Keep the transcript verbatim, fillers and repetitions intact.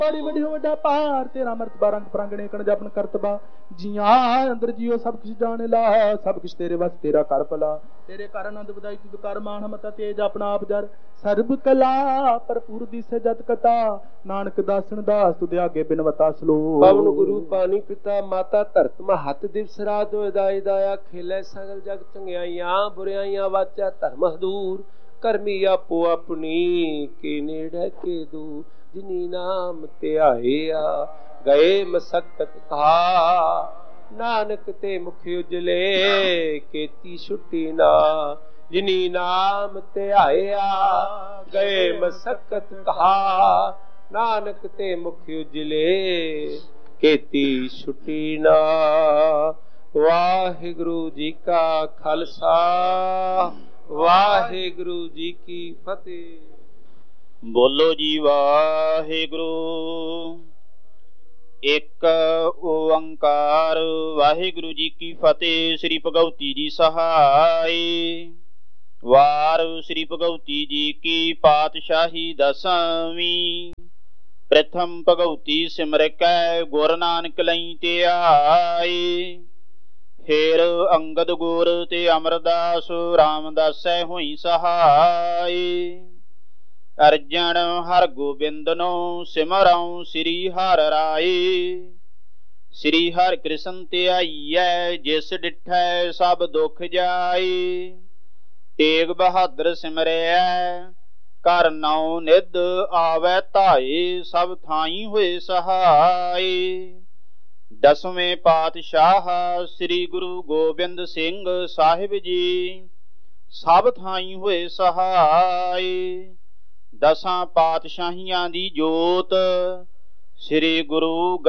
बड़ी वड्डी वड्डा पार तेरा मर्तबा रंग प्रांगणे कण जपन करतबा जिया अंदर जियो सब कुछ जाने ला सब कुछ तेरे बस तेरा कर भला तेरे कर आनंद बधाई तुद कर मान मता तेज अपना आप जर सर्ब कला भरपूर दिसे जत कथा नानक दासन दास तुद आगे बिनवता सलो पवन गुरु पानी पिता माता धरत मा हथ दिवस रात दाई दाया खेले सगल जग चंगियाइयां बुराइयां वाचा धर्म हदूर करमी आपो अपनी के नेड़े के दूर जिनी नाम ध्याया गए मसक्कत कहा नानक ते मुख उजले केती छुट्टी ना जिनी नाम ध्याया गए मसक्कत कहा नानक ते मुख उजले केती छुट्टी ना वाहिगुरु जी का खालसा वाहिगुरु जी की फतेह। बोलो जी वाहिगुरु एक ओंकार वाहिगुरु जी की फतेह। श्री भगवती जी सहाय। वार श्री भगवती जी की पातशाही दसवीं। प्रथम भगवती सिमर कै गुर नानक लई ते आए। फेर अंगद गुर ते अमरदास रामदासै होई सहाय। अर्जन हर गोबिंद नो सिमरऊं श्री हर राय। श्री हर कृष्ण ते आईयै जिस डिठै सब दुख जाए। तेग बहादुर सिमरै कर नौ निध आवै धाए सब थाई होए सहाय। दसवें पातशाह श्री गुरु गोबिंद सिंह साहिब जी सब थाई होए सहाय। दसां पातशाहियां दी जोत श्री गुरु